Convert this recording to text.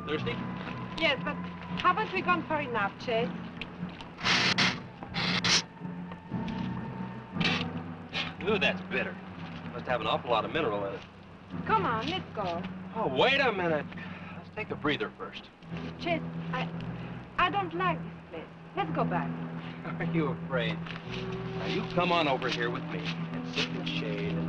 Thirsty? Yes, but haven't we gone far enough, Chase? Ooh, that's bitter. Must have an awful lot of mineral in it. Come on, let's go. Oh, wait a minute. Let's take a breather first. Chase, I don't like this place. Let's go back. Are you afraid? Now, you come on over here with me and sit in the shade and